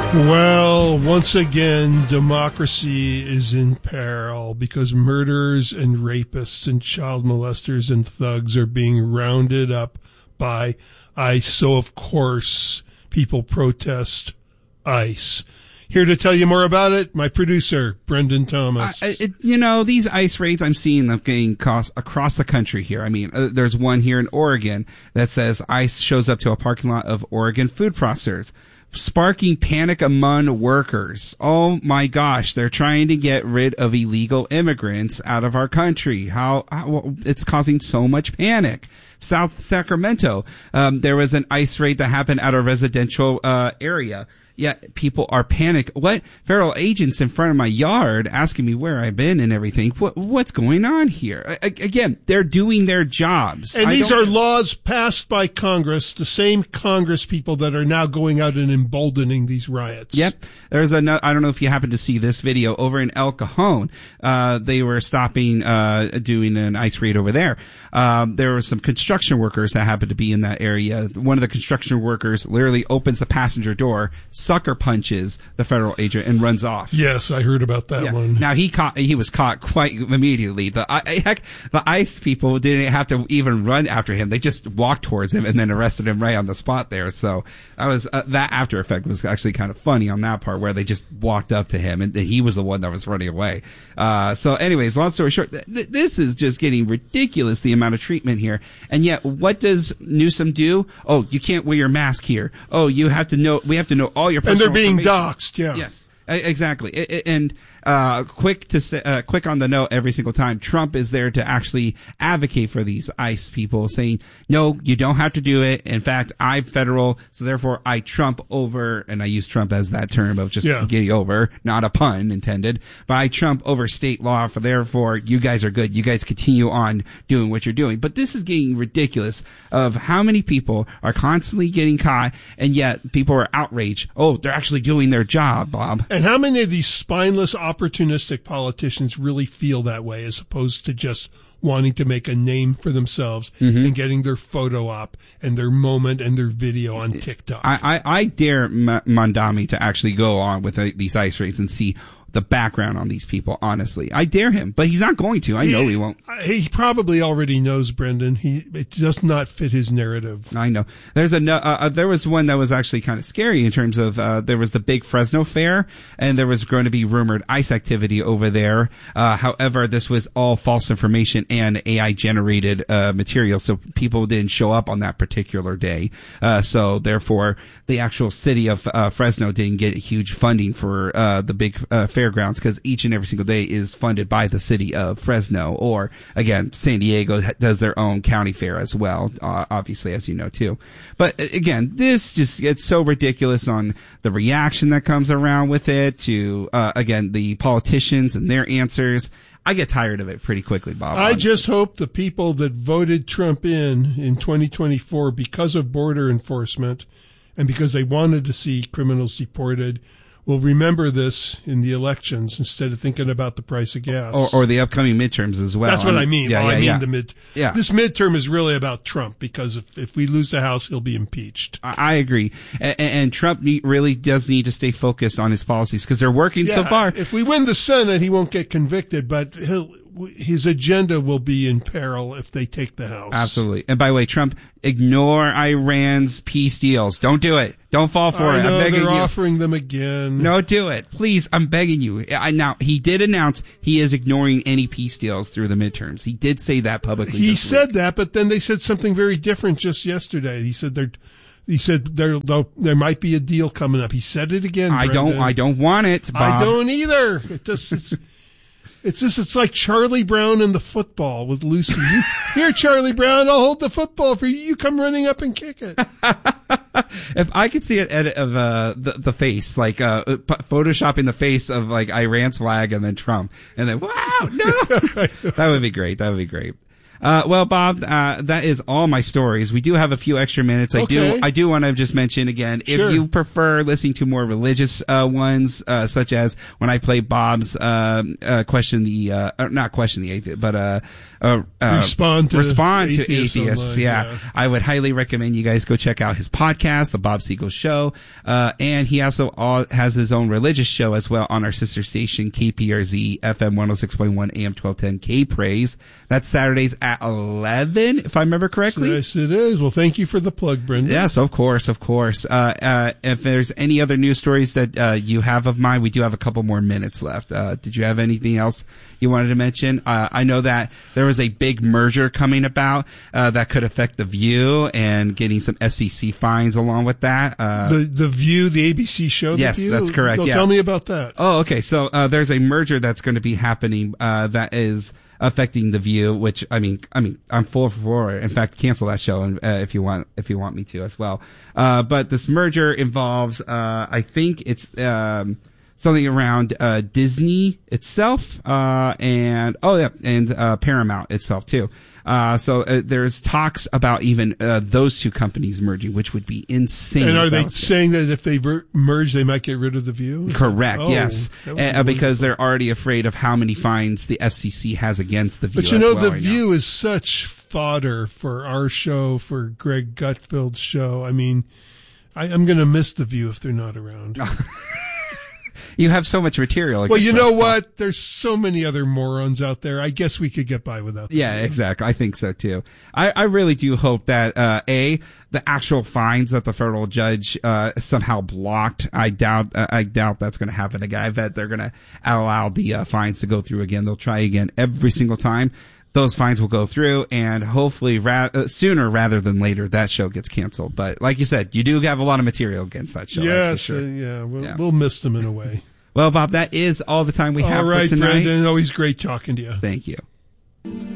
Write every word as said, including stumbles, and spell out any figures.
Well, once again, democracy is in peril because murderers and rapists and child molesters and thugs are being rounded up by ICE. So, of course, people protest ICE. Here to tell you more about it, my producer, Brendan Thomas. Uh, it, you know, these ICE raids, I'm seeing them getting cost across the country here. I mean, uh, there's one here in Oregon that says ICE shows up to a parking lot of Oregon food processors, sparking panic among workers. Oh my gosh, they're trying to get rid of illegal immigrants out of our country. How, how it's causing so much panic. South Sacramento, um, there was an ICE raid that happened at a residential uh area. Yeah, people are panicked. What? Federal agents in front of my yard asking me where I've been and everything. What, what's going on here? I, again, they're doing their jobs. And I these don't... are laws passed by Congress, the same Congress people that are now going out and emboldening these riots. Yep. There's a, I don't know if you happen to see this video over in El Cajon. Uh, they were stopping, uh, doing an ICE raid over there. Um, there were some construction workers that happened to be in that area. One of the construction workers literally opens the passenger door, sucker punches the federal agent and runs off. Yes, I heard about that yeah. one. Now he caught, he was caught quite immediately. The heck, the ICE people didn't have to even run after him. They just walked towards him and then arrested him right on the spot there. So that was uh, that after effect was actually kind of funny on that part where they just walked up to him and he was the one that was running away. Uh, so anyways, long story short, th- this is just getting ridiculous, the amount of treatment here. And yet, what does Newsom do? Oh, you can't wear your mask here. Oh, you have to know, we have to know all your And they're being information. doxxed, yeah. Yes. Exactly. And uh quick to say, uh, quick on the note every single time, Trump is there to actually advocate for these ICE people, saying, no, you don't have to do it. In fact, I'm federal, so therefore I trump over, and I use Trump as that term of just yeah. getting over, not a pun intended, but I trump over state law, for therefore you guys are good. You guys continue on doing what you're doing. But this is getting ridiculous of how many people are constantly getting caught, and yet people are outraged. Oh, they're actually doing their job, Bob. And how many of these spineless, opportunistic politicians really feel that way as opposed to just wanting to make a name for themselves mm-hmm. and getting their photo op and their moment and their video on TikTok? I, I, I dare M- Mondami to actually go on with uh, these ICE raids and see the background on these people, honestly. I dare him, but he's not going to. I he, know he won't. He probably already knows, Brendan. He It does not fit his narrative. I know. There's a, uh, there was one that was actually kind of scary in terms of, uh, there was the big Fresno fair, and there was going to be rumored ICE activity over there. Uh, however, this was all false information and A I generated, uh, material, so people didn't show up on that particular day. Uh, so therefore, the actual city of, uh, Fresno didn't get huge funding for, uh, the big, uh, fairgrounds, because each and every single day is funded by the city of Fresno, or again, San Diego does their own county fair as well, uh, obviously, as you know too. But again, this just gets so ridiculous on the reaction that comes around with it, to uh, again, the politicians and their answers. I get tired of it pretty quickly, Bob. I honestly. just hope the people that voted Trump in in twenty twenty-four because of border enforcement and because they wanted to see criminals deported will remember this in the elections instead of thinking about the price of gas. Or, or the upcoming midterms as well. That's what I mean. Yeah, well, yeah, I mean yeah. the mid. Yeah. This midterm is really about Trump, because if, if we lose the House, he'll be impeached. I, I agree. And, and Trump need, really does need to stay focused on his policies, because they're working yeah, so far. If we win the Senate, he won't get convicted, but he'll, his agenda will be in peril if they take the House. Absolutely. And by the way, Trump, ignore Iran's peace deals. Don't do it. Don't fall for I it. know, I'm begging they're you. offering them again. No, do it. Please, I'm begging you. I, now, he did announce he is ignoring any peace deals through the midterms. He did say that publicly. He this said week. that, but then they said something very different just yesterday. He said there, he said there, there might be a deal coming up. He said it again. I Brendan. don't, I don't want it, Bob. I don't either. It just, it's, It's just, it's like Charlie Brown and the football with Lucy. You, here, Charlie Brown, I'll hold the football for you. You come running up and kick it. If I could see an edit of uh, the, the face, like uh, photoshopping the face of like Iran's flag and then Trump, and then wow, no, that would be great. That would be great. Uh, well, Bob, uh, that is all my stories. We do have a few extra minutes. I Okay. do, I do want to just mention again, Sure. if you prefer listening to more religious, uh, ones, uh, such as when I play Bob's, uh, uh, question the, uh, or not question the atheist, but, uh, uh, uh Respond to respond to atheists atheists. online, yeah. yeah. I would highly recommend you guys go check out his podcast, The Bob Siegel Show. Uh, and he also all, has his own religious show as well on our sister station, K P R Z F M one oh six point one A M twelve ten K Praise. That's Saturdays at eleven, if I remember correctly. Yes, it is. Well, thank you for the plug, Brendan. Yes, of course, of course. Uh, uh, if there's any other news stories that, uh, you have of mine, we do have a couple more minutes left. Uh, did you have anything else you wanted to mention? Uh, I know that there was a big merger coming about, uh, that could affect The View and getting some F C C fines along with that. Uh, The the View, the A B C show. The Yes, View? that's correct, Well, yeah. Tell me about that. Oh, okay. So, uh, there's a merger that's going to be happening, uh, that is affecting The View, which, I mean, I mean, I'm full for it. In fact, cancel that show, uh, if you want, if you want me to as well. Uh, but this merger involves, uh, I think it's, um, something around, uh, Disney itself, uh, and, oh yeah, and, uh, Paramount itself too. Uh, so uh, there's talks about even uh, those two companies merging, which would be insane. And are if that they was- saying that if they ver- merge, they might get rid of The View? Correct. Oh, Yes, that would be uh, because wonderful. they're already afraid of how many fines the F C C has against The View. But you as know, well The right now. View is such fodder for our show, for Greg Gutfeld's show. I mean, I, I'm going to miss The View if they're not around. You have so much material. Well, you yourself. know what? There's so many other morons out there. I guess we could get by without them. Yeah, exactly. I think so too. I, I really do hope that, uh, A, the actual fines that the federal judge, uh, somehow blocked. I doubt, uh, I doubt that's going to happen again. I bet they're going to allow the, uh, fines to go through again. They'll try again every single time. Those fines will go through, and hopefully ra- uh, sooner rather than later, that show gets canceled. But like you said, you do have a lot of material against that show. Yes, that's for sure. uh, yeah, we'll, Yeah. we'll miss them in a way. Well, Bob, that is all the time we have All right, for tonight. Brendan, always great talking to you. Thank you.